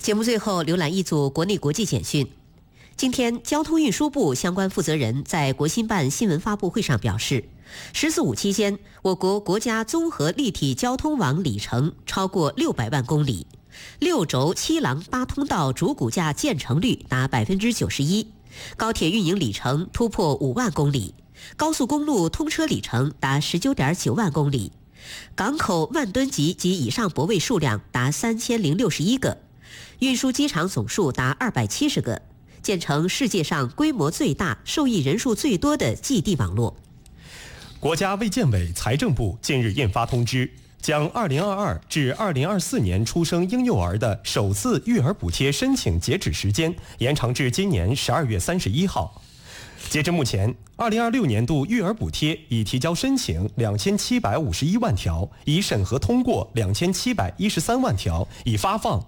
节目最后浏览一组国内国际简讯。今天，交通运输部相关负责人在国新办新闻发布会上表示，“十四五”期间，我国国家综合立体交通网里程超过600万公里，6轴7廊8通道主骨架建成率达91%，高铁运营里程突破5万公里，高速公路通车里程达19.9万公里，港口万吨级及以上泊位数量达3061个，运输机场总数达270个，建成世界上规模最大、受益人数最多的基地网络。 国家卫健委、财政部近日印发通知，将2022至2024年出生婴幼儿的首次育儿补贴申请截止时间延长至今年12月31号。截至目前，2026年度育儿补贴已提交申请2751万条，已审核通过2713万条，已发放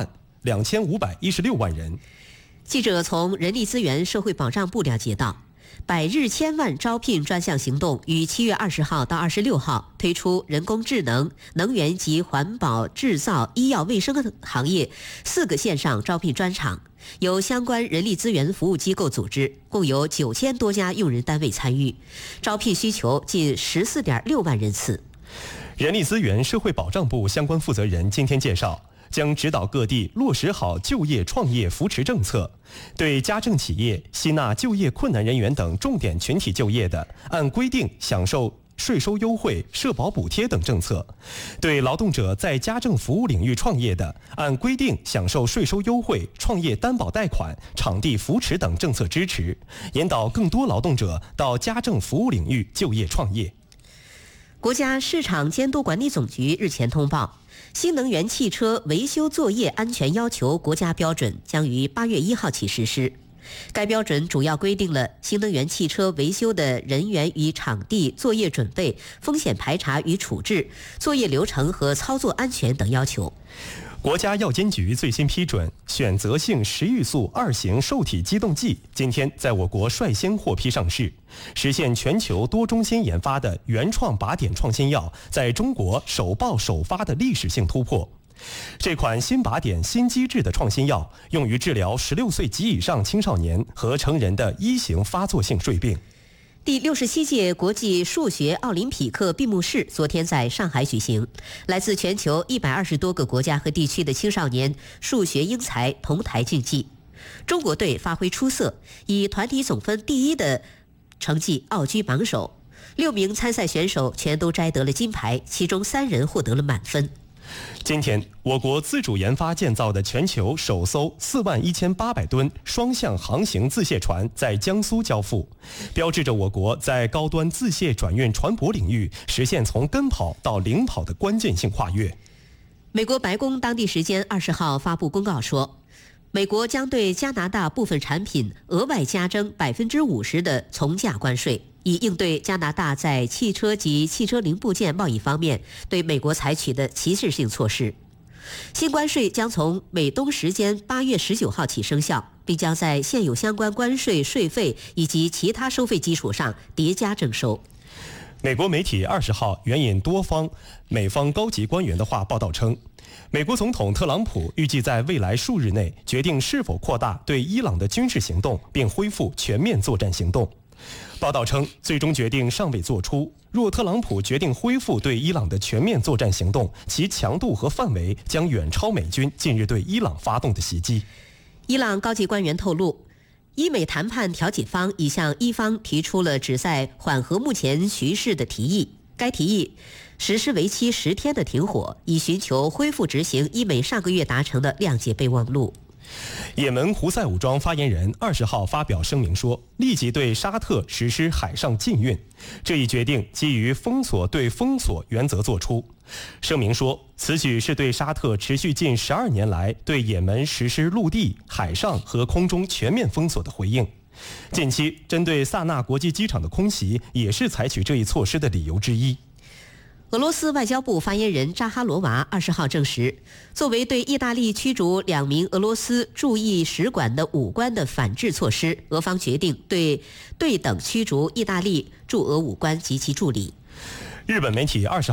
22516万人。 记者从人力资源社会保障部了解到，100日千万招聘专项行动于7月20号到26号推出人工智能、能源及环保、制造、医药卫生行业4个线上招聘专场，由相关人力资源服务机构组织，共有9000多家用人单位参与，招聘需求近14.6万人次。 人力资源社会保障部相关负责人今天介绍，将指导各地落实好就业创业扶持政策，对家政企业、吸纳就业困难人员等重点群体就业的，按规定享受税收优惠、社保补贴等政策；对劳动者在家政服务领域创业的，按规定享受税收优惠、创业担保贷款、场地扶持等政策支持，引导更多劳动者到家政服务领域就业创业。 国家市场监督管理总局日前通报，新能源汽车维修作业安全要求国家标准将于8月1号起实施。该标准主要规定了新能源汽车维修的人员与场地、作业准备、风险排查与处置、作业流程和操作安全等要求。 国家药监局最新批准选择性食欲素2型受体激动剂，今天在我国率先获批上市，实现全球多中心研发的原创靶点创新药在中国首报首发的历史性突破。这款新靶点新机制的创新药用于治疗16岁及以上青少年和成人的1型发作性睡病。 第67届国际数学奥林匹克闭幕式昨天在上海举行，来自全球120多个国家和地区的青少年数学英才同台竞技。中国队发挥出色，以团体总分第1的成绩傲居榜首，6名参赛选手全都摘得了金牌，其中3人获得了满分。 今天，我国自主研发建造的全球首艘41800吨双向航行自卸船在江苏交付，标志着我国在高端自卸转运船舶领域实现从跟跑到领跑的关键性跨越。 美国白宫当地时间20号发布公告说，美国将对加拿大部分产品额外加征50%的从价关税，以应对加拿大在汽车及汽车零部件贸易方面对美国采取的歧视性措施。新关税将从美东时间8月19号起生效，并将在现有相关关税、税费以及其他收费基础上叠加征收。 美国媒体20号援引多方美方高级官员的话报道称，美国总统特朗普预计在未来数日内决定是否扩大对伊朗的军事行动，并恢复全面作战行动。报道称，最终决定尚未做出，若特朗普决定恢复对伊朗的全面作战行动，其强度和范围将远超美军近日对伊朗发动的袭击。 伊朗高级官员透露，伊美谈判调解方已向伊方提出了旨在缓和目前局势的提议，该提议实施为期10天的停火，以寻求恢复执行伊美上个月达成的谅解备忘录。 也门胡塞武装发言人20号发表声明说，立即对沙特实施海上禁运，这一决定基于封锁对封锁原则作出。声明说，此举是对沙特持续近12年来对也门实施陆地、海上和空中全面封锁的回应。近期针对萨那国际机场的空袭也是采取这一措施的理由之一。 俄罗斯外交部发言人扎哈罗娃20号证实，作为对意大利驱逐2名俄罗斯驻意使馆的武官的反制措施，俄方决定对等驱逐意大利驻俄武官及其助理。 日本媒体20